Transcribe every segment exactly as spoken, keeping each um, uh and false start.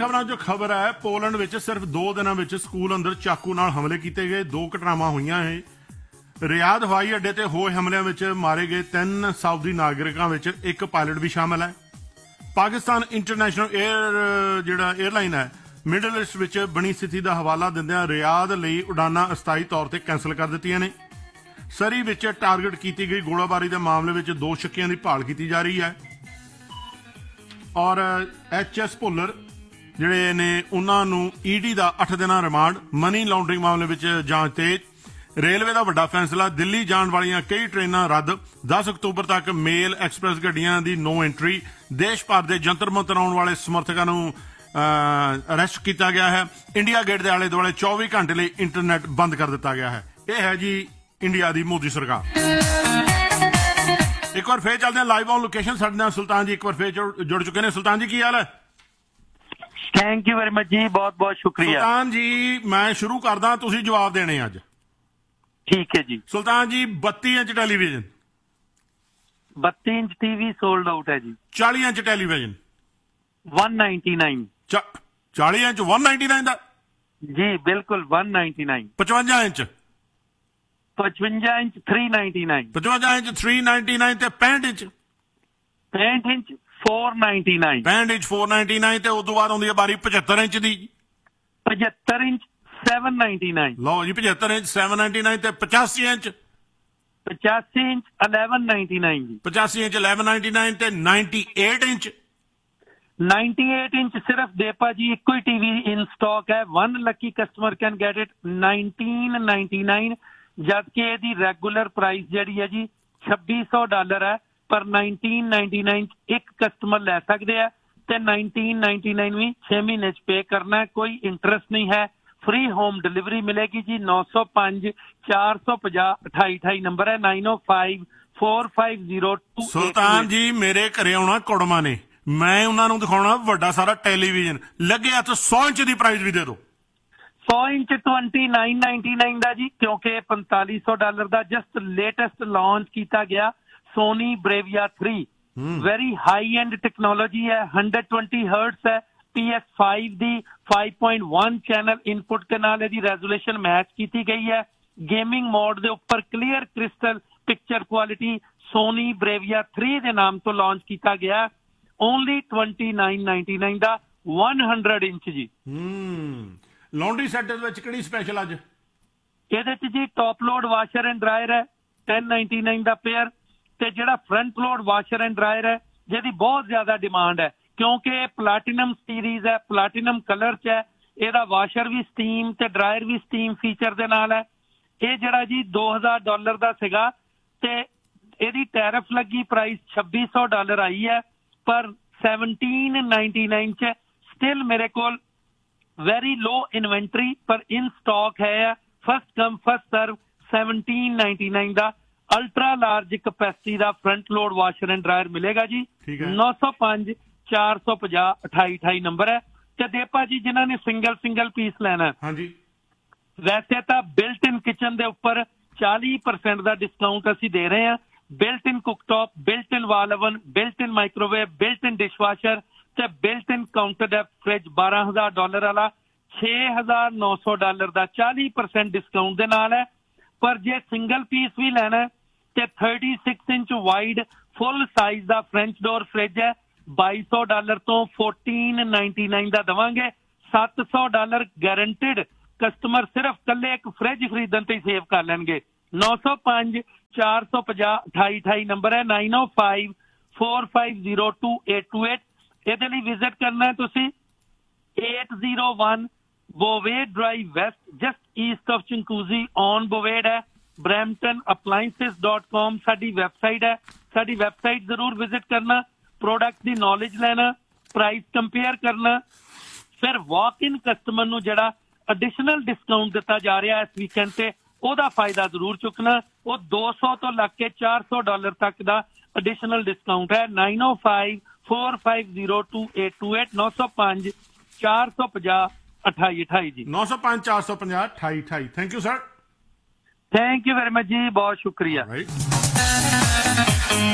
ਖਬਰਾਂ 'ਚੋਂ ਖਬਰ ਹੈ ਪੋਲੈਂਡ ਵਿੱਚ ਸਿਰਫ ਦੋ ਦਿਨਾਂ ਵਿੱਚ ਸਕੂਲ ਅੰਦਰ ਚਾਕੂ ਨਾਲ ਹਮਲੇ ਕੀਤੇ ਗਏ। ਦੋ ਘਟਨਾਵਾਂ ਹੋਈਆਂ ਇਹ। ਰਿਆਦ ਹਵਾਈ ਅੱਡੇ ਤੇ ਹੋਏ ਹਮਲਿਆਂ ਵਿੱਚ ਮਾਰੇ ਗਏ ਤਿੰਨ ਸਾਊਦੀ ਨਾਗਰਿਕਾਂ ਵਿੱਚ ਇੱਕ ਪਾਇਲਟ ਵੀ ਸ਼ਾਮਲ ਹੈ। ਪਾਕਿਸਤਾਨ ਇੰਟਰਨੈਸ਼ਨਲ ਏਅਰ ਜਿਹੜਾ ਏਅਰਲਾਈਨ ਹੈ ਮਿਡਲ ਈਸਟ ਵਿੱਚ ਬਣੀ ਸਥਿਤੀ ਦਾ ਹਵਾਲਾ ਦਿੰਦਿਆਂ ਰਿਆਦ ਲਈ ਉਡਾਨਾਂ ਅਸਥਾਈ ਤੌਰ ਤੇ ਕੈਂਸਲ ਕਰ ਦਿੱਤੀਆਂ ਨੇ। ਸਰੀ ਵਿੱਚ ਟਾਰਗੇਟ ਕੀਤੀ ਗਈ ਗੋਲਾਬਾਰੀ ਦੇ ਮਾਮਲੇ ਵਿੱਚ ਦੋ ਸ਼ੱਕੀਆਂ ਦੀ ਭਾਲ ਕੀਤੀ ਜਾ ਰਹੀ ਹੈ। ਔਰ ਐਚ ਐਸ ਭੁੱਲਰ ਜਿਹੜੇ ਨੇ ਉਹਨਾਂ ਨੂੰ ਈਡੀ ਦਾ ਅੱਠ ਦਿਨਾਂ ਰਿਮਾਂਡ। ਮਨੀ ਲਾਂਡਰਿੰਗ ਮਾਮਲੇ ਵਿੱਚ ਜਾਂਚ ਤੇਜ਼। ਰੇਲਵੇ ਦਾ ਵੱਡਾ ਫੈਸਲਾ, ਦਿੱਲੀ ਜਾਣ ਵਾਲੀਆਂ ਕਈ ਟ੍ਰੇਨਾਂ ਰੱਦ। ਦਸ ਅਕਤੂਬਰ ਤੱਕ ਮੇਲ ਐਕਸਪ੍ਰੈਸ ਗੱਡੀਆਂ ਦੀ ਨੋ ਐਂਟਰੀ। ਦੇਸ਼ ਭਰ ਦੇ ਜੰਤਰ ਮੰਤਰ ਆਉਣ ਵਾਲੇ ਸਮਰਥਕਾਂ ਨੂੰ ਅਰੈਸਟ ਕੀਤਾ ਗਿਆ ਹੈ। ਇੰਡੀਆ ਗੇਟ ਦੇ ਆਲੇ ਦੁਆਲੇ ਚੌਵੀ ਘੰਟੇ ਲਈ ਇੰਟਰਨੈਟ ਬੰਦ ਕਰ ਦਿੱਤਾ ਗਿਆ ਹੈ। ਇਹ ਹੈ ਜੀ ਇੰਡੀਆ ਦੀ ਮੋਦੀ ਸਰਕਾਰ। ਇੱਕ ਵਾਰ ਫੇਰ ਚੱਲਦੇ ਹਾਂ ਲਾਈਵ ਔਨ ਲੋਕੇਸ਼ਨ। ਸਾਡੇ ਨਾਲ ਸੁਲਤਾਨ ਜੀ ਇੱਕ ਵਾਰ ਫੇਰ ਜੁੜ ਚੁੱਕੇ ਨੇ। ਸੁਲਤਾਨ ਜੀ ਕੀ ਹਾਲ ਹੈ? ਥੈਂਕ ਯੂ ਵੈਰੀ ਮਚ ਜੀ, ਬਹੁਤ ਬਹੁਤ ਸ਼ੁਕਰੀਆ। ਸੁਲਤਾਨ ਜੀ ਮੈਂ ਸ਼ੁਰੂ ਕਰਦਾ, ਤੁਸੀਂ ਜਵਾਬ ਦੇਣੇ ਅੱਜ। ਠੀਕ ਹੈ ਜੀ। ਸੁਲਤਾਨ ਜੀ ਬੱਤੀ ਇੰਚ ਟੈਲੀਵਿਜ਼ਨ। ਬੱਤੀ ਇੰਚ ਟੀਵੀ ਸੋਲਡ ਆਊਟ ਹੈ ਜੀ। ਚਾਲੀ ਇੰਚ ਟੈਲੀਵਿਜ਼ਨ one ninety-nine। ਚਾਲੀ ਇੰਚ one ninety-nine ਦਾ ਜੀ ਬਿਲਕੁਲ one ninety-nine। ਪਚਵੰਜਾ ਇੰਚ ਪਚਵੰਜਾ ਇੰਚ three ninety-nine। ਪਚਵੰਜਾ ਇੰਚ three ninety-nine ਤੇ ਪੈਂਹਠ ਇੰਚ ਪੈਂਹਠ ਇੰਚ four ninety-nine। ਪੈਂਹਠ ਇੰਚ four ninety-nine ਤੇ ਉਸ ਤੋਂ ਬਾਅਦ ਆਉਂਦੀ ਹੈ ਬਾਰੀ ਪਝੱਤਰ ਇੰਚ ਦੀ। ਪਝੱਤਰ ਇੰਚ seven ninety-nine। ਲਓ ਜੀ ਪਝੱਤਰ ਇੰਚ seven ninety-nine ਤੇ ਪਚਾਸੀ ਇੰਚ ਪਚਾਸੀ ਇੰਚ eleven ninety-nine ਜੀ। ਪਚਾਸੀ ਇੰਚ eleven ninety-nine ਤੇ ninety-eight ਇੰਚ ninety-eight ਇੰਚ ਸਿਰਫ ਦੇਪਾ ਜੀ ਇੱਕੋ ਹੀ ਟੀਵੀ ਇਨ ਸਟਾਕ ਹੈ। One Lucky customer can get it nineteen ninety-nine, ਜਦਕਿ ਇਹਦੀ ਰੈਗੂਲਰ ਪ੍ਰਾਈਸ ਜਿਹੜੀ ਹੈ ਜੀ ਛੱਬੀ ਸੌ ਡਾਲਰ ਹੈ, ਪਰ nineteen ninety-nine ਇੱਕ ਕਸਟਮਰ ਲੈ ਸਕਦੇ ਆ ਤੇ nineteen ninety-nine ਵੀ ਛੇ ਮਹੀਨੇ ਚ ਪੇ ਕਰਨਾ ਹੈ। ਕੋਈ ਇੰਟਰਸਟ ਨਹੀਂ ਹੈ। ਫ੍ਰੀ ਹੋਮ ਡਿਲੀਵਰੀ ਮਿਲੇਗੀ ਜੀ। ਨੌ ਸੌ ਪੰਜ ਚਾਰ ਸੌ ਪੰਜਾਹ ਅਠਾਈ ਅਠਾਈ ਨੰਬਰ ਹੈ nine oh five four five zero two। ਸੁਲਤਾਨ ਜੀ ਮੇਰੇ ਘਰੇ ਆਉਣਾ ਕੁੜਮਾ ਨੇ, ਮੈਂ ਉਹਨਾਂ ਨੂੰ ਦਿਖਾਉਣਾ ਵੱਡਾ ਸਾਰਾ ਟੈਲੀਵਿਜ਼ਨ ਲੱਗਿਆ ਤੇ ਸੌ ਇੰਚ ਦੀ ਪ੍ਰਾਈਸ ਵੀ ਦੇ ਦਿਓ। ਸੌ ਇੰਚ twenty-nine ninety-nine ਦਾ ਜੀ, ਕਿਉਂਕਿ ਪੰਤਾਲੀ ਸੌ ਡਾਲਰ ਦਾ ਜਸਟ ਲੇਟੈਸਟ ਲਾਂਚ ਕੀਤਾ ਗਿਆ Soni ਬ੍ਰੇਵੀਆ three। Very high end technology ਹੈ। one twenty ਹਰਟਸ ਹੈ। ਪੀ ਐਸ five ਦੀ five point one channel input ਦੇ ਨਾਲ ਇਹਦੀ ਰੈਜ਼ੋਲੂਸ਼ਨ ਮੈਚ ਕੀਤੀ ਗਈ ਹੈ। ਗੇਮਿੰਗ ਮੋਡ ਦੇ ਉੱਪਰ clear crystal picture quality Soni ਬ੍ਰੇਵੀਆ three ਦੇ ਨਾਮ ਤੋਂ ਲਾਂਚ ਕੀਤਾ ਗਿਆ। ਓਨਲੀ twenty-nine ninety-nine ਦਾ one hundred ਇੰਚ ਜੀ। ਹੂੰ ਲਾਂਡਰੀ ਸੈੱਟ ਦੇ ਵਿੱਚ ਕਿਹੜੀ ਸਪੈਸ਼ਲ ਅੱਜ? ਇਹਦੇ ਚ ਜੀ top load washer and dryer ਹੈ ten ninety-nine ਦਾ ਪੇਅਰ, ਤੇ ਜਿਹੜਾ front load washer and dryer ਹੈ ਜਿਹਦੀ ਬਹੁਤ ਜ਼ਿਆਦਾ ਡਿਮਾਂਡ ਹੈ ਕਿਉਂਕਿ ਇਹ ਪਲੈਟੀਨਮ ਸੀਰੀਜ਼ ਹੈ, ਪਲੈਟੀਨਮ ਕਲਰ ਚ ਹੈ। ਇਹਦਾ ਵਾਸ਼ਰ ਵੀ ਸਟੀਮ ਤੇ ਡਰਾਇਰ ਵੀ ਸਟੀਮ ਫੀਚਰ ਦੇ ਨਾਲ ਹੈ। ਇਹ ਜਿਹੜਾ ਜੀ ਦੋ ਹਜ਼ਾਰ ਡਾਲਰ ਦਾ ਸੀਗਾ ਤੇ ਇਹਦੀ ਟੈਰਿਫ ਲੱਗੀ ਪ੍ਰਾਈਸ ਛੱਬੀ ਸੌ ਡਾਲਰ ਆਈ ਹੈ, ਪਰ seventeen ninety-nine ਚ ਸਟਿਲ ਮੇਰੇ ਕੋਲ ਵੈਰੀ ਲੋ ਇਨਵੈਂਟਰੀ ਪਰ ਇਨ ਸਟਾਕ ਹੈ। First come first serve seventeen ninety-nine the ultra large capacity the front load washer and dryer ਮਿਲੇਗਾ ਜੀ। ਨੌ ਸੌ ਪੰਜ ਚਾਰ ਸੌ ਪੰਜਾਹ ਅਠਾਈ ਅਠਾਈ ਨੰਬਰ ਹੈ। ਤੇ ਦੇਪਾ ਜੀ ਜਿਨ੍ਹਾਂ ਨੇ ਸਿੰਗਲ ਸਿੰਗਲ ਪੀਸ ਲੈਣਾ, ਹਾਂਜੀ ਵੈਸੇ ਤਾਂ ਬਿਲਟ ਇਨ ਕਿਚਨ ਦੇ ਉੱਪਰ ਚਾਲੀ ਪਰਸੈਂਟ ਦਾ ਡਿਸਕਾਊਂਟ ਅਸੀਂ ਦੇ ਰਹੇ ਹਾਂ। ਬਿਲਟ ਇਨ ਕੁਕਟੌਪ, ਬਿਲਟ ਇਨ ਵਾਲ ਓਵਨ, ਬਿਲਟ ਇਨ ਮਾਈਕ੍ਰੋਵੇਵ, ਬਿਲਟ ਇਨ ਡਿਸ਼ਵਾਸ਼ਰ ਤੇ ਬਿਲਟ ਇਨ ਕਾਊਂਟਰ ਡੈਪ ਫ੍ਰਿਜ ਬਾਰਾਂ ਹਜ਼ਾਰ ਡਾਲਰ ਵਾਲਾ ਛੇ ਹਜ਼ਾਰ ਨੌ ਸੌ ਡਾਲਰ ਦਾ ਚਾਲੀ ਪਰਸੈਂਟ ਡਿਸਕਾਊਂਟ ਦੇ ਨਾਲ ਹੈ। ਪਰ ਜੇ ਸਿੰਗਲ ਪੀਸ ਵੀ ਲੈਣਾ ਤੇ thirty-six inch wide full size ਦਾ ਫ੍ਰੈਂਚ ਡੋਰ ਫ੍ਰਿਜ ਹੈ ਬਾਈ ਸੌ ਡਾਲਰ ਤੋਂ fourteen ninety-nine ਦਾ ਦੇਵਾਂਗੇ। ਸੱਤ ਸੌ ਡਾਲਰ ਗਾਰੰਟਿਡ ਕਸਟਮਰ ਸਿਰਫ ਕੱਲੇ ਇੱਕ ਫ੍ਰਿਜ ਖਰੀਦਣ ਤੇ ਹੀ ਸੇਵ ਕਰ ਲੈਣਗੇ। ਨੌ ਸੌ ਪੰਜ ਚਾਰ ਸੌ ਪੰਜਾਹ ਅਠਾਈ ਅਠਾਈ ਨੰਬਰ ਹੈ nine oh five four five zero two eight two eight। ਇਹਦੇ ਲਈ ਵਿਜ਼ਿਟ ਕਰਨਾ ਹੈ ਤੁਸੀਂ eight oh one Bovade Drive West, just east of Chinguacousy on Bovade ਹੈ। Brampton appliances dot com ਸਾਡੀ ਵੈਬਸਾਈਟ ਹੈ। ਸਾਡੀ ਵੈਬਸਾਈਟ ਜ਼ਰੂਰ ਵਿਜ਼ਿਟ ਕਰਨਾ, ਪ੍ਰੋਡਕਟ ਦੀ ਨੌਲੇਜ ਲੈਣਾ, ਪ੍ਰਾਈਸ ਕੰਪੇਅਰ ਕਰਨਾ, ਫਿਰ ਵਾਕ ਇਨ ਕਸਟਮਰ ਨੂੰ ਜਿਹੜਾ ਐਡੀਸ਼ਨਲ ਡਿਸਕਾਊਂਟ ਦਿੱਤਾ ਜਾ ਰਿਹਾ ਇਸ ਵੀਕਐਂਡ ਤੇ ਉਹਦਾ ਫਾਇਦਾ ਜ਼ਰੂਰ ਚੁੱਕਣਾ। ਉਹ ਦੋ ਸੌ ਤੋਂ ਲੱਗ ਕੇ ਚਾਰ ਸੌ ਡਾਲਰ ਤੱਕ ਦਾ ਐਡੀਸ਼ਨਲ ਡਿਸਕਾਊਂਟ ਹੈ। nine oh five four five zero two eight two eight ਨੌ ਸੌ ਪੰਜ ਚਾਰ ਸੌ ਪੰਜਾਹ ਅਠਾਈ ਅਠਾਈ ਜੀ। ਨੌ ਸੌ ਪੰਜ ਚਾਰ ਸੌ ਪੰਜਾਹ ਅਠਾਈ ਅਠਾਈ। Thank you sir. Thank you very much ਜੀ, ਬਹੁਤ ਸ਼ੁਕਰੀਆ।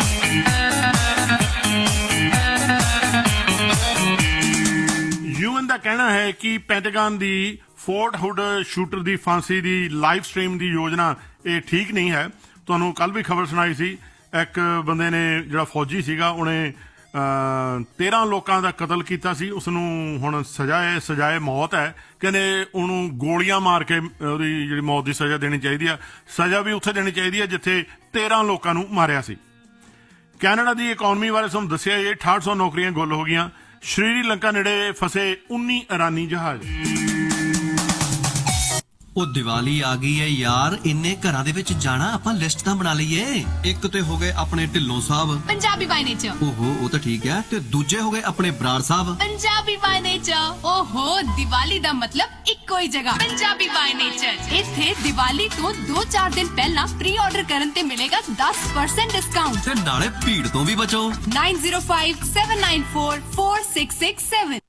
You in the ਕਹਿਣਾ ਹੈ ਕਿ ਪੈਂਟਾਗਨ ਦੀ ਫੋਰਟ ਹੁੱਡ ਸ਼ੂਟਰ ਦੀ ਫਾਂਸੀ ਦੀ ਲਾਈਵ ਸਟ੍ਰੀਮ ਦੀ ਯੋਜਨਾ ਇਹ ਠੀਕ ਨਹੀਂ ਹੈ। ਤੁਹਾਨੂੰ ਕੱਲ ਵੀ ਖਬਰ ਸੁਣਾਈ ਸੀ, ਇੱਕ ਬੰਦੇ ਨੇ ਜਿਹੜਾ ਫੌਜੀ ਸੀਗਾ ਉਹਨੇ ਤੇਰਾਂ ਲੋਕਾਂ ਦਾ ਕਤਲ ਕੀਤਾ ਸੀ, ਉਸਨੂੰ ਹੁਣ ਸਜ਼ਾਏ ਸਜ਼ਾਏ ਮੌਤ ਹੈ। ਕਹਿੰਦੇ ਉਹਨੂੰ ਗੋਲੀਆਂ ਮਾਰ ਕੇ ਉਹਦੀ ਜਿਹੜੀ ਮੌਤ ਦੀ ਸਜ਼ਾ ਦੇਣੀ ਚਾਹੀਦੀ ਆ। ਸਜ਼ਾ ਵੀ ਉੱਥੇ ਦੇਣੀ ਚਾਹੀਦੀ ਹੈ ਜਿੱਥੇ ਤੇਰਾਂ ਲੋਕਾਂ ਨੂੰ ਮਾਰਿਆ ਸੀ। ਕੈਨੇਡਾ ਦੀ ਇਕਨੋਮੀ ਬਾਰੇ ਤੁਹਾਨੂੰ ਦੱਸਿਆ ਇਹ ਅਠਾਹਠ ਸੌ ਨੌਕਰੀਆਂ ਗੁੱਲ ਹੋ ਗਈਆਂ। ਸ਼੍ਰੀਲੰਕਾ ਨੇੜੇ ਫਸੇ ਉੱਨੀ ਇਰਾਨੀ ਜਹਾਜ਼। ਉਹ ਦੀਵਾਲੀ ਆ ਗਈ ਹੈ ਯਾਰ, ਇੰਨੇ ਘਰਾਂ ਦੇ ਵਿੱਚ ਜਾਣਾ, ਆਪਾਂ ਲਿਸਟ ਤਾਂ ਬਣਾ ਲਈਏ। ਇੱਕ ਤੇ ਹੋ ਗਏ ਆਪਣੇ ਢਿੱਲੋਂ ਸਾਹਿਬ, ਪੰਜਾਬੀ ਬਾਈ ਨੇਚਰ। ਓਹੋ ਉਹ ਤਾਂ ਠੀਕ ਹੈ। ਤੇ ਦੂਜੇ ਹੋ ਗਏ ਆਪਣੇ ਬਰਾੜ ਸਾਹਿਬ, ਪੰਜਾਬੀ ਬਾਈ ਨੇਚਰ। ਓਹੋ ਦੀਵਾਲੀ ਦਾ ਮਤਲਬ ਇੱਕੋ ਹੀ ਜਗ੍ਹਾ, ਪੰਜਾਬੀ ਬਾਈ ਨੇਚਰ। ਇੱਥੇ ਦੀਵਾਲੀ ਤੋਂ ਦੋ ਚਾਰ ਦਿਨ ਪਹਿਲਾਂ ਪ੍ਰੀ ਆਰਡਰ ਕਰਨ ਤੇ ਮਿਲੇਗਾ ਦਸ ਪਰਸੈਂਟ ਡਿਸਕਾਊਂਟ ਤੇ ਨਾਲੇ ਭੀੜ ਤੋਂ ਵੀ ਬਚੋ। Nine zero five seven nine four four six six seven.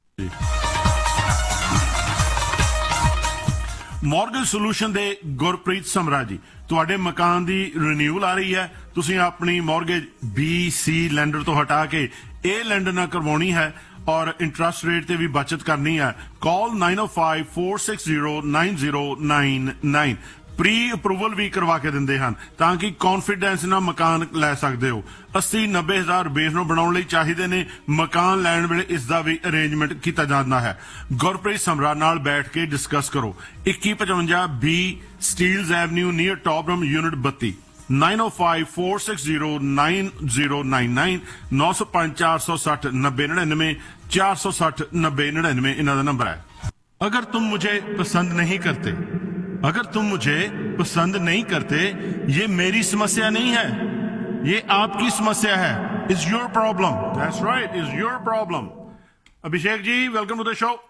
Mortgage solution ਦੇ ਗੁਰਪ੍ਰੀਤ ਸਮਰਾ ਜੀ, ਤੁਹਾਡੇ ਮਕਾਨ ਦੀ ਰੀਨਿਊਅਲ ਆ ਰਹੀ ਹੈ, ਤੁਸੀਂ ਆਪਣੀ ਮੌਰਗੇਜ ਬੀ ਸੀ ਲੈਂਡਰ ਤੋਂ ਹਟਾ ਕੇ ਇਹ ਲੈਂਡਰ ਨਾਲ ਕਰਵਾਉਣੀ ਹੈ ਔਰ ਇੰਟਰਸਟ ਰੇਟ ਤੇ ਵੀ ਬਚਤ ਕਰਨੀ ਹੈ। ਕਾਲ ਨਾਈਨ ਓ five four six zero nine zero nine nine. Pre approval ਵੀ ਕਰਵਾ ਕੇ ਦਿੰਦੇ ਹਨ ਤਾਂ ਕਿ ਕੌਨਫੀਡੈਂਸ ਨਾਲ ਮਕਾਨ ਲੈ ਸਕਦੇ ਹੋ। ਅੱਸੀ ਨੱਬੇ ਹਜ਼ਾਰ ਬੇਸ ਨੂੰ ਬਣਾਉਣ ਲਈ ਚਾਹੀਦੇ ਨੇ। ਮਕਾਨ ਲੈਣ ਵੇਲੇ ਇਸ ਦਾ ਵੀ ਅਰੇਂਜਮੈਂਟ ਕੀਤਾ ਜਾਂਦਾ ਹੈ। ਗੁਰਪ੍ਰੀਤ ਸਮਰਾ ਨਾਲ ਬੈਠ ਕੇ ਡਿਸਕਸ ਕਰੋ। ਇੱਕੀ ਪਚਵੰਜਾ ਬੀ ਸਟੀਲਜ਼ ਐਵਨਿਊ ਨੀਅਰ ਟੌਪਰਮ ਯੂਨਿਟ ਬੱਤੀ। ਨਾਈਨ ਓ five four six zero nine zero nine nine. ਨੌ ਸੌ ਪੰਜ ਚਾਰ ਸੌ ਸੱਠ ਨੱਬੇ ਨੜਿਨਵੇਂ ਚਾਰ सौ साठ नब्बे निन्यानवे इन्हों का नंबर है। अगर तुम मुझे पसंद नहीं करते अगर तुम मुझे पसंद नहीं करते ये मेरी समस्या नहीं है, ये आपकी समस्या है। Is your problem. That's right, is your problem. Abhishek ji welcome to the show.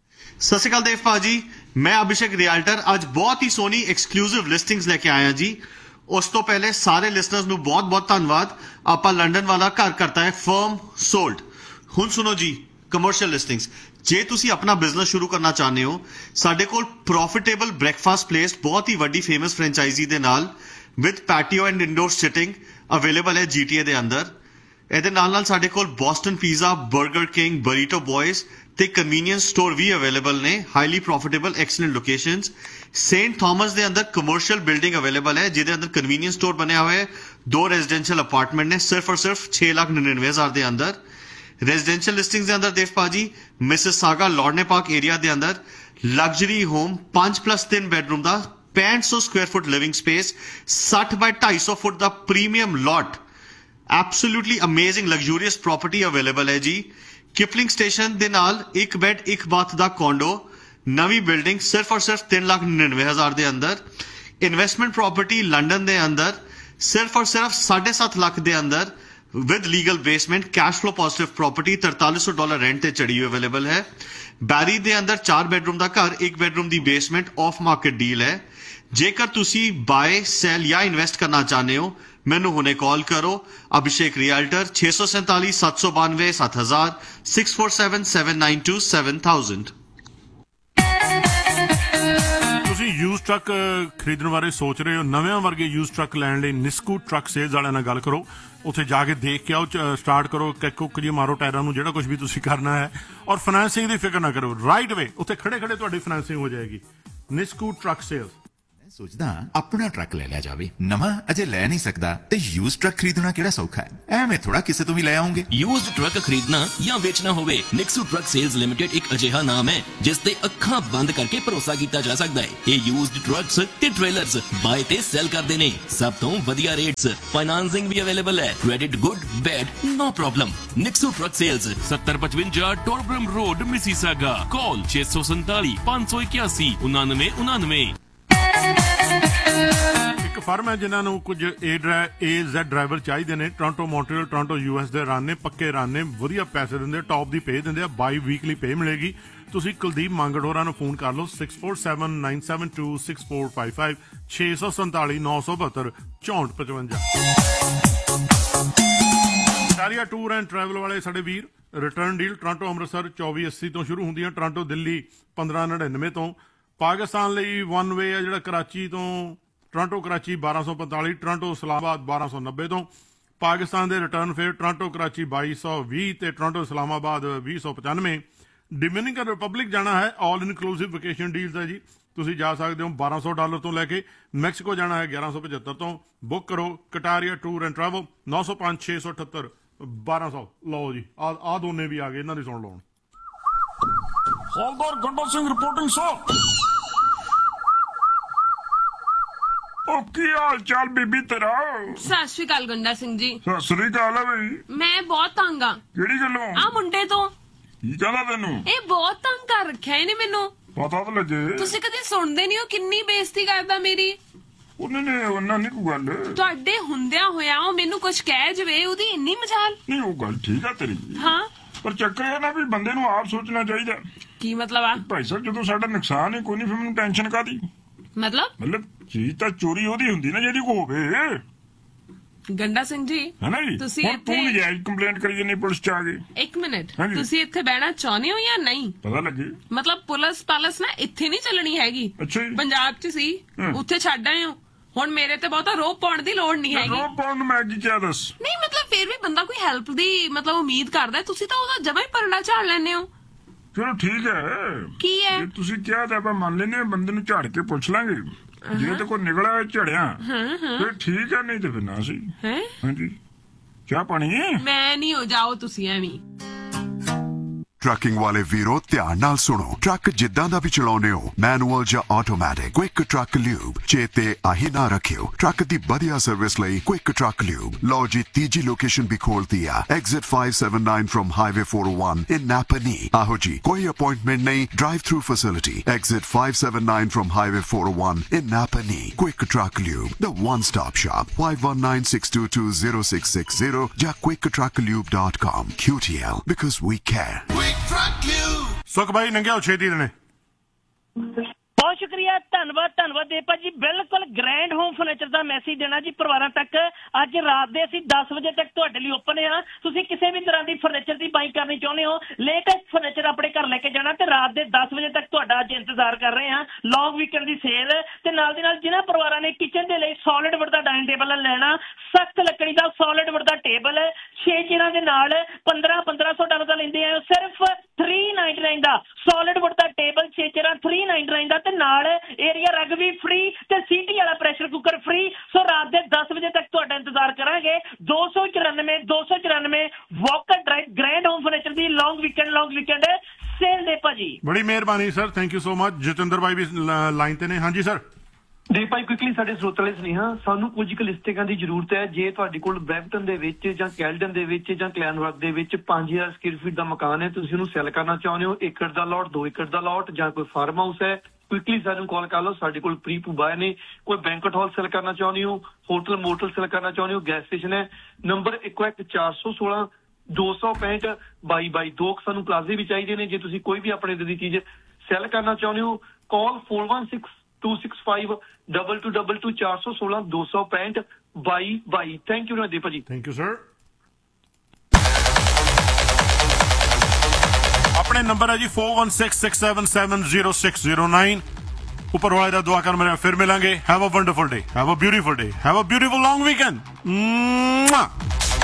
सत श्री अकाल देव भाजी, मैं अभिषेक रियल्टर आज बहुत ही सोहनी एक्सक्लूसिव लिस्टिंग्स लेके आया जी। उस तो पहले सारे लिसनर्स नूं बहुत बहुत धन्यवाद। आपां लंडन वाला घर करता है फर्म सोल्ड। हुण सुनो जी कमर्शियल लिस्टिंग्स। जे तुसी अपना बिजनेस शुरू करना चाहते हो, साडे कोल प्रॉफिटेबल ब्रेकफास्ट प्लेस बहुत ही वड्डी फेमस फ्रेंचाइजी दे नाल with patio and indoor sitting available है जीटीए दे अंदर। ਇਹਦੇ ਨਾਲ ਨਾਲ ਸਾਡੇ ਕੋਲ ਬੋਸਟਨ ਪੀਜ਼ਾ, 버ਗਰ ਕਿੰਗ, ਬਰੀਟੋ ਬॉयਜ਼ ਤੇ ਕਨਵੀਨੀਅੰਸ ਸਟੋਰ ਵੀ ਅਵੇਲੇਬਲ ਨੇ। Highly profitable excellent locations. Saint Thomas ਦੇ ਅੰਦਰ ਕਮਰਸ਼ੀਅਲ ਬਿਲਡਿੰਗ ਅਵੇਲੇਬਲ ਹੈ ਜਿਹਦੇ ਅੰਦਰ ਕਨਵੀਨੀਅੰਸ ਸਟੋਰ ਬਣਿਆ ਹੋਇਆ ਹੈ। ਦੋ ਰੈਜ਼ੀਡੈਂਸ਼ੀਅਲ ਅਪਾਰਟਮੈਂਟ ਨੇ ਸਿਰਫ ਔਰ ਸਿਰਫ ਛੇ ਲੱਖ ਨੜਿਨਵੇਂ ਹਜ਼ਾਰ ਦੇ ਅੰਦਰ। रेजिडेंशियल लिस्टिंग्स के अंदर देव भाजी मिसिसागा लॉर्डने पार्क एरिया के अंदर लग्जरी होम पांच प्लस तीन बेडरूम का पैंठ सौ स्क्वायर फुट लिविंग स्पेस, साठ बाय ढाई सौ फुट का premium lot, absolutely amazing luxurious property available है जी। किपलिंग स्टेशन के नाल एक बेड एक बाथ का कॉन्डो, नवी बिल्डिंग सिर्फ और सिर्फ तीन लाख निन्यानवे हजार के अंदर। इन्वेस्टमेंट प्रॉपर्टी लंडन के अंदर सिर्फ और सिर्फ साढ़े सत्त लाख के अंदर with legal basement, cash flow positive property तरतालीस सौ डॉलर रेंट ते चढ़ी हुई अवेलेबल है। बैरी दे अंदर चार बेडरूम का घर, एक बेडरूम की बेसमेंट ऑफ मार्केट डील है। जेकर तुसी बाय सैल या इन्वेस्ट करना चाहते हो मैनू हुणे कॉल करो। अभिषेक रियल्टर छे सौ सैंताली सत्त सौ बानवे सत्त हजार six four seven seven nine two seven thousand. Use truck खरीदने बारे सोच रहे हो, नवे वर्गे यूज ट्रक लैन लई निस्कू ट्रक सेल्स वालियां नाल गल करो। उत्थे जाके देख के आओ, स्टार्ट करो, किक कुक जी मारो टायरां नूं, जिहड़ा कुछ भी तुसीं करना है। और फाइनेंसिंग की फिक्र ना करो, राइट वे उत्थे खड़े खड़े तुहाडी फाइनेंसिंग हो जाएगी। निस्कू ट्रक सेल्स। सोचदा अपना ट्रक ले लिया जावे, नवा अजे ले नहीं सकदा ते यूज ट्रक खरीदना किहड़ा सौखा है। एवें थोड़ा किसे तो भी ले आऊंगे। यूज्ड ट्रक खरीदना या बेचना होवे, निक्सू ट्रक सेल्स लिमिटेड एक अजिहा नाम है जिस ते अखां बंद करके भरोसा कीता जा सकदा है। ये यूज्ड ट्रक्स ते ट्रेलर्स बाय ते सेल करदे ने सब तो वधिया रेट्स। फाइनेंसिंग भी अवेलेबल है, credit good bad no problem. निक्सू truck sales सत्तर पचवंजा टॉरब्रम रोड मिसिसागा। कॉल छे सौ संताली पांच सौ इक्यासी उनानवे उनानवे। एक फर्म है जिन्हों ਨੂੰ ਕੁਝ ਏ ਜ਼ੈਡ ਡਰਾਈਵਰ ਚਾਹੀਦੇ ਨੇ। ਟੋਰਾਂਟੋ, ਮੌਂਟਰੀਅਲ, ਟੋਰਾਂਟੋ ਯੂਐਸ ਦੇ ਰਨ ਨੇ, ਪੱਕੇ ਰਨ ਨੇ, ਵਧੀਆ ਪੈਸੇ ਦਿੰਦੇ, ਟੌਪ ਦੀ ਪੇ ਦਿੰਦੇ ਆ, ਬਾਈ ਵੀਕਲੀ ਪੇ ਮਿਲੇਗੀ। ਤੁਸੀਂ ਕੁਲਦੀਪ ਮੰਗੜ ਹੋਰਾਂ ਨੂੰ ਫੋਨ ਕਰ ਲਓ six four seven nine seven two six four five five ਛੇ ਸੌ ਸੰਤਾਲੀ ਨੌ ਸੌ ਬਹੱਤਰ ਚੌਂਹਠ ਪਚਵੰਜਾ। ਸਾਰੀਆ ਟੂਰ ਐਂਡ ਟਰੈਵਲ ਵਾਲੇ ਸਾਡੇ ਵੀਰ, ਰਿਟਰਨ ਡੀਲ ਟੋਰਾਂਟੋ ਅੰਮ੍ਰਿਤਸਰ ਚੌਵੀ ਅੱਸੀ ਤੋਂ ਸ਼ੁਰੂ ਹੁੰਦੀਆਂ, ਟੋਰਾਂਟੋ ਦਿੱਲੀ ਪੰਦਰਾਂ ਨੜਿਨਵੇਂ ਤੋਂ। ਪਾਕਿਸਤਾਨ ਲਈ ਵਨ ਵੇ ਆ ਜਿਹੜਾ ਕਰਾਚੀ ਤੋਂ ਟੋਰਾਂਟੋ ਕਰਾਚੀ ਬਾਰਾਂ ਸੌ ਪੰਤਾਲੀ, ਟੋਰਾਂਟੋ ਇਸਲਾਮਾਬਾਦ ਬਾਰਾਂ ਸੌ ਨੱਬੇ ਤੋਂ। ਪਾਕਿਸਤਾਨ ਦੇ ਰਿਟਰਨ ਫੇਅਰ ਟੋਰਾਂਟੋ ਕਰਾਚੀ ਬਾਈ ਸੌ ਵੀਹ ਤੇ ਟੋਰਾਂਟੋ ਇਸਲਾਮਾਬਾਦ ਵੀਹ ਸੌ ਪਚਾਨਵੇਂ। ਡੋਮਿਨਿਕਨ ਰਿਪਬਲਿਕ ਜਾਣਾ ਹੈ, ਆਲ ਇਨਕਲੂਸਿਵ ਵਕੇਸ਼ਨ ਡੀਲਸ ਹੈ ਜੀ। ਤੁਸੀਂ ਜਾ ਸਕਦੇ ਹੋ ਬਾਰਾਂ ਸੌ ਡਾਲਰ ਤੋਂ ਲੈ ਕੇ। ਮੈਕਸੀਕੋ ਜਾਣਾ ਹੈ ਗਿਆਰਾਂ ਸੌ ਪਝੱਤਰ ਤੋਂ। ਬੁੱਕ ਕਰੋ ਕਟਾਰੀਆ ਟੂਰ ਐਂਡ ਟਰੈਵਲ ਨੌ ਸੌ ਪੰਜ ਛੇ ਸੌ ਅਠੱਤਰ ਬਾਰਾਂ ਸੌ। ਲਓ ਜੀ ਆ ਆ ਦੋਨੇ ਵੀ ਆ ਗਏ, ਇਹਨਾਂ ਦੀ ਸੁਣ ਲਓ। ਹੌਲਦਾਰ ਗੰਡਾ ਸਿੰਘ ਰਿਪੋਰਟਿੰਗ ਸਰ। ਉਹ ਕੀ ਹਾਲ ਚਾਲ ਬੀਬੀ ਤੇਰਾ? ਸਤਿ ਸ਼੍ਰੀ ਅਕਾਲ ਗੰਡਾ ਸਿੰਘ ਜੀ। ਸਤਿ ਸ੍ਰੀ ਅਕਾਲ ਹੈ ਬਈ। ਮੈਂ ਬਹੁਤ ਤੰਗ ਆ। ਕਿਹੜੀ ਗੱਲੋਂ? ਆ ਮੁੰਡੇ ਤੋਂ। ਕੀ ਕਹਿੰਦਾ ਤੈਨੂੰ? ਇਹ ਬਹੁਤ ਤੰਗ ਕਰ ਰੱਖਿਆ ਇਹਨੇ ਮੈਨੂੰ। ਪਤਾ ਤਾਂ ਲੱਗੇ। ਤੁਸੀਂ ਕਦੇ ਸੁਣਦੇ ਨਹੀਂ ਹੋ ਕਿੰਨੀ ਬੇਇੱਜ਼ਤੀ ਕਰਦਾ ਮੇਰੀ। ਉਹਨੇ ਨੇ ਉਹਨਾਂ ਨਹੀਂ ਕੋਈ ਗੱਲ। ਤੁਹਾਡੇ ਹੁੰਦਿਆਂ ਹੋਇਆ ਉਹ ਮੈਨੂੰ ਕੁਝ ਕਹਿ ਜਵੇ, ਉਹਦੀ ਇੰਨੀ ਮਜਾਲ। ਨਹੀਂ ਉਹ ਗੱਲ ਠੀਕ ਆ ਤੇਰੀ। ਹਾਂ ਪਰ ਚੱਕਰ ਇਹ ਨਾ ਵੀ ਬੰਦੇ ਨੂੰ ਆਪ ਸੋਚਣਾ ਚਾਹੀਦਾ। ਕੀ ਮਤਲਬ ਆ? ਭਾਈ ਸਾਹਿਬ ਜਦੋਂ ਸਾਡਾ ਨੁਕਸਾਨ ਹੈ ਕੋਈ ਨਹੀਂ, ਫਿਰ ਮੈਨੂੰ ਟੈਨਸ਼ਨ ਕਾਦੀ? ਮਤਲਬ ਮਤਲਬ ਚੀਜ਼ ਤਾਂ ਚੋਰੀ ਉਹਦੀ ਹੁੰਦੀ ਨਾ ਜਿਹਦੀ ਕੋ ਹੋਵੇ। ਗੰਡਾ ਸਿੰਘ ਜੀ ਹੈ ਨਾ ਜੀ। ਤੁਸੀਂ ਹੁਣ ਤੂੰ ਨਜਾਇਜ਼ ਕੰਪਲੇਂਟ ਕਰੀ ਜੰਨੀ ਪੁਲਿਸ ਚ ਆ ਗਈ। ਇੱਕ ਮਿੰਟ, ਤੁਸੀਂ ਇੱਥੇ ਬਹਿਣਾ ਚਾਹੁੰਦੇ ਹੋ ਜਾਂ ਨਹੀਂ? ਪਤਾ ਲੱਗੇ। ਮਤਲਬ ਪੁਲਿਸ ਪਾਲਸ ਨਾ ਇੱਥੇ ਨਹੀਂ ਚੱਲਣੀ ਹੈਗੀ। ਅੱਛਾ ਜੀ। ਪੰਜਾਬ ਚ ਸੀ, ਉੱਥੇ ਛੱਡ ਆਏ ਹੋ। ਹੁਣ ਮੇਰੇ ਤੇ ਬਹੁਤਾ ਰੋਪ ਪਾਉਣ ਦੀ ਲੋੜ ਨਹੀਂ ਹੈਗੀ। ਰੋਪ ਪਾਉਣ ਨੂੰ ਮੈਂ ਕੀ ਕਿਹਾ ਦੱਸ? ਨਹੀਂ ਮਤਲਬ ਫਿਰ ਵੀ ਬੰਦਾ ਕੋਈ ਹੈਲਪ ਦੀ ਮਤਲਬ ਉਮੀਦ ਕਰਦਾ। ਤੁਸੀਂ ਤਾਂ ਉਹਦਾ ਜਮਾ ਹੀ ਪਰਨਾ ਝਾੜ ਲੈਂਦੇ ਹੋ। ਚਲੋ ਠੀਕ ਹੈ। ਕੀ ਹੈ? ਜੇ ਤੁਸੀਂ ਕਿਹਾ ਤਾਂ ਆਪਾਂ ਮੰਨ ਲੈਨੇ, ਬੰਦੇ ਨੂੰ ਝਾੜ ਕੇ ਪੁੱਛ ਲਾਂਗੇ। ਜੇ ਤੇ ਕੋਈ ਨਿਕਲਿਆ ਝੜਿਆ ਫਿਰ ਠੀਕ ਹੈ, ਨਹੀਂ ਤੇ ਫਿਰ ਨਾ ਸੀ। ਹਾਂਜੀ ਚਾਹ ਪਾਣੀ? ਮੈਂ ਨਹੀਂ ਹੋ ਜਾਓ ਤੁਸੀਂ ਐਵੇਂ। ਟਰੱਕਿੰਗ ਵਾਲੇ ਵੀਰੋ ਧਿਆਨ ਨਾਲ ਸੁਣੋ। ਟਰੱਕ ਜਿੱਦਾਂ ਦਾ ਵੀ ਚਲਾਉਂਦੇ ਹੋ, ਮੈਨੂਅਲ ਜਾਂ ਆਟੋਮੈਟਿਕ, ਕੁਇਕ ਟਰੱਕ ਲਿਊਬ ਚੇਤੇ ਆਹੀ ਨਾ ਰੱਖਿਓ। ਟਰੱਕ ਦੀ ਵਧੀਆ ਸਰਵਿਸ ਲਈ ਕੁਇਕ ਟਰੱਕ ਲਿਊਬ। ਲਓ ਜੀ ਤੀਜੀ ਲੋਕੇਸ਼ਨ ਵੀ ਖੋਲਤੀ ਆ, exit five seventy-nine firm highway four oh one ਇਨ ਨਾਪਨੀ। ਆਹੋ ਜੀ ਕੋਈ ਅਪਾਇੰਟਮੈਂਟ ਨਹੀਂ, drive through facility. Exit five seventy-nine firm highway four oh one in ਨਾਪਨੀ। Quick truck lube, the one stop shop। five one nine six two two zero six six zero ਜਾਂ quick truck lube dot com। Q T L because we care। ਸੁਖ ਭਾਈ ਨੰਗਿਆ ਛੇਤੀ ਦੇਣੇ। ਬਹੁਤ ਸ਼ੁਕਰੀਆ, ਧੰਨਵਾਦ ਧੰਨਵਾਦ ਦੇਪਾ ਜੀ। ਬਿਲਕੁਲ ਗ੍ਰੈਂਡ ਹੋਮ ਫਰਨੀਚਰ ਦਾ ਮੈਸੇਜ ਦੇਣਾ ਜੀ ਪਰਿਵਾਰਾਂ ਤੱਕ। ਅੱਜ ਰਾਤ ਦੇ ਅਸੀਂ ਦਸ ਵਜੇ ਤੱਕ ਤੁਹਾਡੇ ਲਈ ਓਪਨ ਆ। ਤੁਸੀਂ ਕਿਸੇ ਵੀ ਤਰ੍ਹਾਂ ਦੀ ਫਰਨੀਚਰ ਦੀ ਬਾਈ ਕਰਨੀ ਚਾਹੁੰਦੇ ਹੋ, ਲੇਟੈਸਟ ਫਰਨੀਚਰ ਆਪਣੇ ਘਰ ਲੈ ਕੇ ਜਾਣਾ, ਤੇ ਰਾਤ ਦੇ ਦਸ ਵਜੇ ਤੱਕ ਤੁਹਾਡਾ ਅੱਜ ਇੰਤਜ਼ਾਰ ਕਰ ਰਹੇ ਹਾਂ। ਲੌਂਗ ਵੀਕਐਂਡ ਦੀ ਸੇਲ ਤੇ ਨਾਲ ਦੀ ਨਾਲ ਜਿਹਨਾਂ ਪਰਿਵਾਰਾਂ ਨੇ ਕਿਚਨ ਦੇ ਲਈ ਸੋਲਿਡ ਵੁੱਡ ਦਾ ਡਾਈਨਿੰਗ ਟੇਬਲ ਲੈਣਾ, ਸਖਤ ਲੱਕੜੀ ਦਾ ਸੋਲਿਡ ਵੁੱਡ ਦਾ ਟੇਬਲ ਛੇ ਚੇਅਰਾਂ ਦੇ ਨਾਲ ਪੰਦਰਾਂ ਪੰਦਰਾਂ ਸੌ ਡਾਲਰ ਦਾ ਲੈਂਦੇ ਆ। ਸਿਰਫ three ninety-nine ਦਾ ਸੋਲਿਡ ਵੁੱਡ ਦਾ ਟੇਬਲ ਛੇ ਚੇਅਰਾਂ three ninety-nine ਦਾ, ਤੇ ਨਾਲ ਏਰੀਆ ਰਗ ਵੀ ਫ੍ਰੀ ਤੇ ਸੀਟੀ ਵਾਲਾ ਪ੍ਰੈਸ਼ਰ ਕੁੱਕਰ ਫ੍ਰੀ। ਸੋ ਰਾਤ ਦੇ ਦਸ ਵਜੇ ਤੱਕ ਤੁਹਾਡਾ ਇੰਤਜ਼ਾਰ ਕਰਾਂਗੇ। ਦੋ ਸੌ ਚੁਰਾਨਵੇਂ ਦੋ ਸੌ ਚੁਰਾਨਵੇਂ Walker drive grand home furniture ਦੀ ਲੌਂਗ ਵੀਕਐਂਡ ਲੌਂਗ ਵੀਕਐਂਡ ਸੇਲ ਦੇ ਭਾਜੀ। ਬੜੀ ਮਿਹਰਬਾਨੀ sir, thank you so much. Jatinder Bhai we line ਤੇ ਨੇ। ਹਾਂਜੀ ਸਰ। ਜੀ ਭਾਈ ਕੁਇਕਲੀ ਸਾਡੇ ਸਰੋਤਿਆਂ ਲਈ ਸੁਨੇਹਾ। ਸਾਨੂੰ ਕੁਝ ਕੁ ਲਿਸਟਿੰਗਾਂ ਦੀ ਜ਼ਰੂਰਤ ਹੈ। ਜੇ ਤੁਹਾਡੇ ਕੋਲ ਬ੍ਰੈਂਪਟਨ ਦੇ ਵਿੱਚ ਜਾਂ ਕੈਲਡਨ ਦੇ ਵਿੱਚ ਜਾਂ ਕਲੈਨਵਰਥ ਦੇ ਵਿੱਚ ਪੰਜ ਹਜ਼ਾਰ ਸਕੁਅਰ ਫੀਟ ਦਾ ਮਕਾਨ ਹੈ, ਤੁਸੀਂ ਉਹਨੂੰ ਸੈਲ ਕਰਨਾ ਚਾਹੁੰਦੇ ਹੋ, ਏਕੜ ਦਾ ਲਾਟ, ਦੋ ਏਕੜ ਦਾ ਲਾਟ ਜਾਂ ਕੋਈ ਫਾਰਮ ਹਾਊਸ ਹੈ, ਕੁਇਕਲੀ ਸਾਨੂੰ ਕਾਲ ਕਰ ਲਓ। ਸਾਡੇ ਕੋਲ ਪ੍ਰੀ ਪੁਬਾਏ ਨੇ। ਕੋਈ ਬੈਂਕਟ ਹਾਲ ਸੈਲ ਕਰਨਾ ਚਾਹੁੰਦੇ ਹੋ, ਹੋਟਲ ਮੋਟਲ ਸੈਲ ਕਰਨਾ ਚਾਹੁੰਦੇ ਹੋ, ਗੈਸ ਸਟੇਸ਼ਨ ਹੈ। ਨੰਬਰ ਇੱਕੋ ਇੱਕ ਚਾਰ ਸੌ ਸੋਲਾਂ ਦੋ ਸੌ ਪੈਂਹਠ ਬਾਈ ਬਾਈ ਦੋ। ਸਾਨੂੰ ਪਲਾਜ਼ੇ ਵੀ ਚਾਹੀਦੇ ਨੇ। ਜੇ ਤੁਸੀਂ ਕੋਈ ਵੀ ਆਪਣੇ ਦੀ ਚੀਜ਼ ਸੈਲ ਕਰਨਾ ਚਾਹੁੰਦੇ ਹੋ, ਕਾਲ four one six two six five double two double two ਚਾਰ ਸੌ ਸੋਲਾਂ ਦੋ ਸੌ ਪੈਂਹਠ ਬਾਈ ਬਾਈ। ਥੈਂਕ ਯੂ ਦੀਪਾ ਜੀ। Thank you sir. ਆਪਣੇ ਨੰਬਰ ਹੈ ਜੀ four one six six seven seven zero six zero nine। ਉੱਪਰ ਵਾਲੇ ਦਾ ਦੁਆ ਕਰ ਮੇਰੇ ਫਿਰ ਮਿਲਾਂਗੇ। Have a wonderful day, have a beautiful day, have a beautiful long weekend.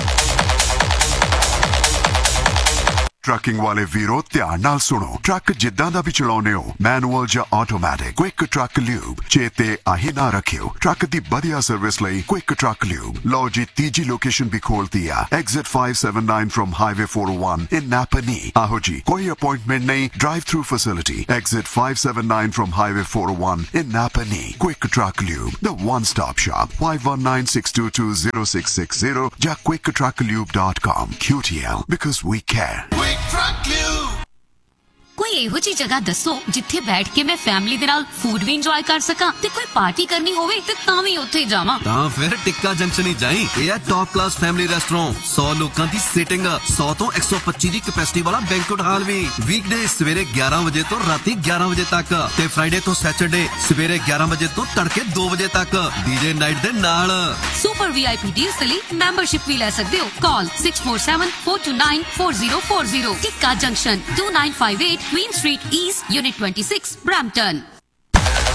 Trucking ਵਾਲੇ ਵੀਰੋ ਧਿਆਨ ਨਾਲ ਸੁਣੋ। ਟਰੱਕ ਜਿੱਦਾਂ ਦਾ ਵੀ ਚਲਾਉਂਦੇ ਹੋ, ਮੈਨੂਅਲ ਜਾਂ ਆਟੋਮੈਟਿਕ, ਕੁਇਕ ਟਰੱਕ ਲਿਊਬ ਚੇਤੇ ਆਹੀ ਨਾ ਰੱਖਿਓ। ਟਰੱਕ ਦੀ ਵਧੀਆ ਸਰਵਿਸ ਲਈ ਕੁਇਕ ਟਰੱਕ ਲਿਊਬ। ਲਓ ਜੀ ਤੀਜੀ ਲੋਕੇਸ਼ਨ ਵੀ ਖੋਲਤੀ ਆ, exit five seventy-nine firm highway four oh one ਇਨ ਨਾਪਨੀ। ਆਹੋ ਜੀ ਕੋਈ ਅਪਾਇੰਟਮੈਂਟ ਨਹੀਂ, drive through facility. Exit five seventy-nine firm highway four oh one in ਨਾਪਨੀ। Quick truck lube, the one stop shop। five one nine six two two zero six six zero ਜਾਂ quick truck lube dot com। Q T L because we care। ਕੋਈ ਇਹੋ ਜਿਹੀ ਜਗ੍ਹਾ ਦੱਸੋ ਜਿੱਥੇ ਬੈਠ ਕੇ ਮੈਂ family ਦੇ ਨਾਲ ਫੂਡ ਵੀ ਇੰਜੋਏ ਕਰ ਸਕਾਂ, ਤੇ ਕੋਈ ਪਾਰਟੀ ਕਰਨੀ ਹੋਵੇ ਤੇ ਤਾਂ ਵੀ ਉੱਥੇ ਜਾਵਾਂ। ਤਾਂ ਫਿਰ ਟਿੱਕਾ ਜੰਕਸ਼ਨ ਹੀ ਜਾਈ। ਇਹ ਹੈ ਟੌਪ ਕਲਾਸ ਫੈਮਿਲੀ ਰੈਸਟੋਰੈਂਟ। ਸੌ ਲੋਕਾਂ ਦੀ ਸੀਟਿੰਗ, ਸੌ ਤੋਂ ਇੱਕ ਸੌ ਪੱਚੀ ਦੀ ਕੈਪੈਸਿਟੀ ਵਾਲਾ ਬੈਂਕੁਏਟ ਹਾਲ ਵੀ। ਵੀਕਡੇ ਸਵੇਰੇ ਗਿਆਰਾਂ ਵਜੇ ਤੋਂ ਰਾਤੀ ਗਿਆਰਾਂ ਵਜੇ ਤੱਕ, ਤੇ ਫਰਾਈਡੇ ਤੋਂ ਸੈਟਰਡੇ ਸਵੇਰੇ ਗਿਆਰਾਂ ਵਜੇ ਤੋਂ ਤੜਕੇ ਦੋ ਵਜੇ ਤੱਕ ਡੀਜੇ ਨਾਈਟ ਦੇ ਨਾਲ। ਸੁਪਰ ਵੀਆਈਪੀ ਡੀਲਸ ਲਈ ਮੈਂਬਰਸ਼ਿਪ ਵੀ ਲੈ ਸਕਦੇ ਹੋ। ਕਾਲ six four seven four two nine four zero four zero। ਟਿੱਕਾ junction two nine five eight Queen Street East, Unit twenty-six, Brampton।